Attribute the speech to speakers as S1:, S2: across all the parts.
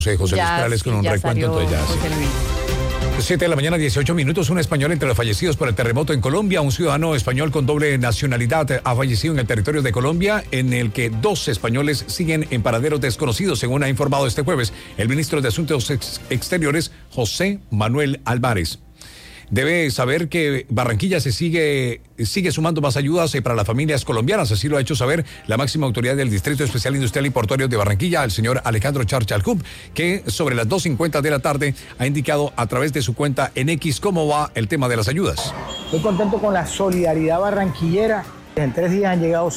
S1: José Luis Perales con un recuento. Entonces ya, 7 de la mañana, 18 minutos. Un español entre los fallecidos por el terremoto en Colombia. Un ciudadano español con doble nacionalidad ha fallecido en el territorio de Colombia, en el que 2 españoles siguen en paraderos desconocidos, según ha informado este jueves el ministro de Asuntos Exteriores, José Manuel Álvarez. Debe saber que Barranquilla sigue sumando más ayudas para las familias colombianas. Así lo ha hecho saber la máxima autoridad del Distrito Especial Industrial y Portuario de Barranquilla, el señor Alejandro Charchalcup, que sobre las 2:50 de la tarde ha indicado a través de su cuenta en X cómo va el tema de las ayudas.
S2: Estoy contento con la solidaridad barranquillera. En 3 días han llegado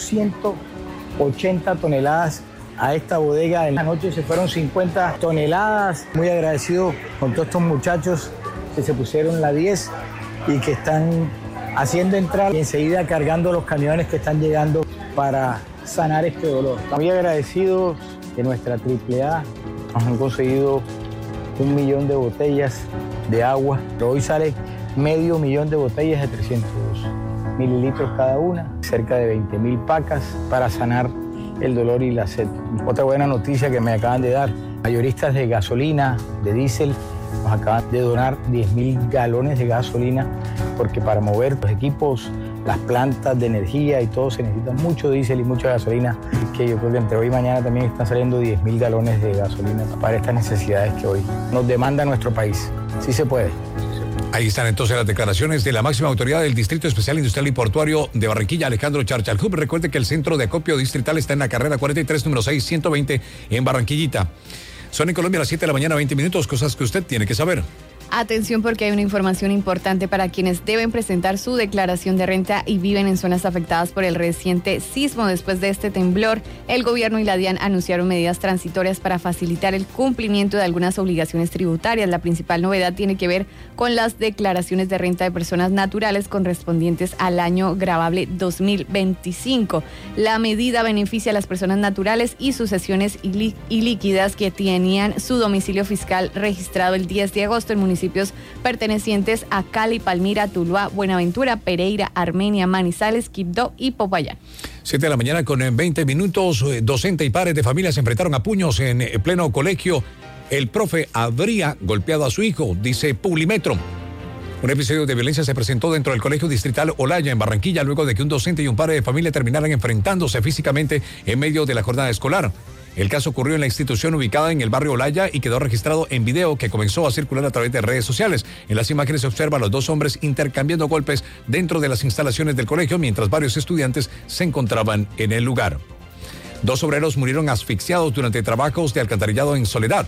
S2: 180 toneladas a esta bodega. En la noche se fueron 50 toneladas. Muy agradecido con todos estos muchachos que se pusieron la 10 y que están haciendo entrar y enseguida cargando los camiones que están llegando para sanar este dolor. Muy agradecidos de nuestra AAA. Nos han conseguido 1 millón de botellas de agua. Hoy sale medio millón de botellas de 300 mililitros cada una, cerca de 20,000 pacas para sanar el dolor y la sed. Otra buena noticia que me acaban de dar: mayoristas de gasolina, de diésel, nos acaban de donar 10,000 galones de gasolina, porque para mover los equipos, las plantas de energía y todo se necesita mucho diésel y mucha gasolina. Así que yo creo que entre hoy y mañana también están saliendo 10,000 galones de gasolina para estas necesidades que hoy nos demanda nuestro país. Sí se puede.
S1: Ahí están entonces las declaraciones de la máxima autoridad del Distrito Especial Industrial y Portuario de Barranquilla, Alejandro Charchalcup. Recuerde que el centro de acopio distrital está en la carrera 43, número 6, 120, en Barranquillita. Son en Colombia a las 7 de la mañana, 20 minutos, cosas que usted tiene que saber.
S3: Atención, porque hay una información importante para quienes deben presentar su declaración de renta y viven en zonas afectadas por el reciente sismo. Después de este temblor, el gobierno y la DIAN anunciaron medidas transitorias para facilitar el cumplimiento de algunas obligaciones tributarias. La principal novedad tiene que ver con las declaraciones de renta de personas naturales correspondientes al año gravable 2025. La medida beneficia a las personas naturales y sucesiones ilíquidas que tenían su domicilio fiscal registrado el 10 de agosto en municipios pertenecientes a Cali, Palmira, Tuluá, Buenaventura, Pereira, Armenia, Manizales, Quibdó y Popayán.
S1: 7 de la mañana con 20 minutos. Docente y padres de familia se enfrentaron a puños en pleno colegio. El profe habría golpeado a su hijo, dice Publimetro. Un episodio de violencia se presentó dentro del colegio distrital Olaya en Barranquilla, luego de que un docente y un padre de familia terminaran enfrentándose físicamente en medio de la jornada escolar. El caso ocurrió en la institución ubicada en el barrio Olaya y quedó registrado en video que comenzó a circular a través de redes sociales. En las imágenes se observa a los 2 hombres intercambiando golpes dentro de las instalaciones del colegio, mientras varios estudiantes se encontraban en el lugar. 2 obreros murieron asfixiados durante trabajos de alcantarillado en Soledad.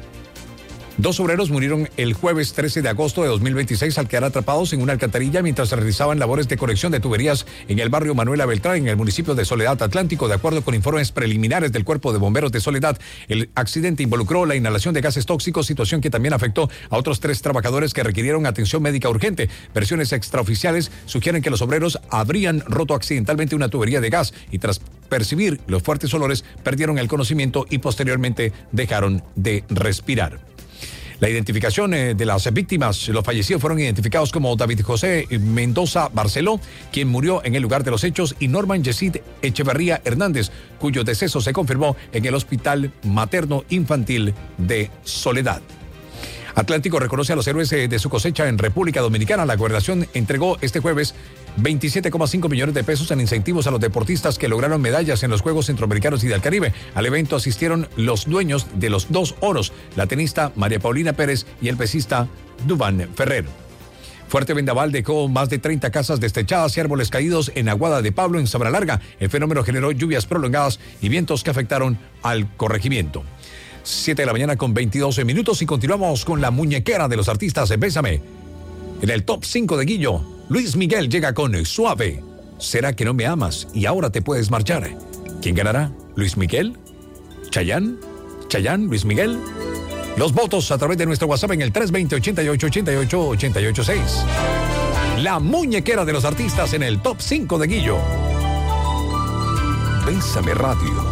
S1: 2 obreros murieron el jueves 13 de agosto de 2026 al quedar atrapados en una alcantarilla mientras realizaban labores de conexión de tuberías en el barrio Manuela Beltrán, en el municipio de Soledad Atlántico. De acuerdo con informes preliminares del Cuerpo de Bomberos de Soledad, el accidente involucró la inhalación de gases tóxicos, situación que también afectó a otros 3 trabajadores que requirieron atención médica urgente. Versiones extraoficiales sugieren que los obreros habrían roto accidentalmente una tubería de gas y tras percibir los fuertes olores perdieron el conocimiento y posteriormente dejaron de respirar. La identificación de las víctimas, los fallecidos fueron identificados como David José Mendoza Barceló, quien murió en el lugar de los hechos, y Norman Yesid Echeverría Hernández, cuyo deceso se confirmó en el Hospital Materno Infantil de Soledad. Atlántico reconoce a los héroes de su cosecha en República Dominicana. La gobernación entregó este jueves 27,5 millones de pesos en incentivos a los deportistas que lograron medallas en los Juegos Centroamericanos y del Caribe. Al evento asistieron los dueños de los 2 oros, la tenista María Paulina Pérez y el pesista Duván Ferrer. Fuerte vendaval dejó más de 30 casas destechadas y árboles caídos en Aguada de Pablo, en Sabana Larga. El fenómeno generó lluvias prolongadas y vientos que afectaron al corregimiento. 7 de la mañana con 22 minutos y continuamos con la muñequera de los artistas. Bésame. En el top 5 de Guillo, Luis Miguel llega con Suave. ¿Será que no me amas y ahora te puedes marchar? ¿Quién ganará? ¿Luis Miguel? ¿Chayanne? ¿Chayanne? ¿Luis Miguel? Los votos a través de nuestro WhatsApp en el 320-88-88-88-886. La muñequera de los artistas en el top 5 de Guillo. Bésame Radio.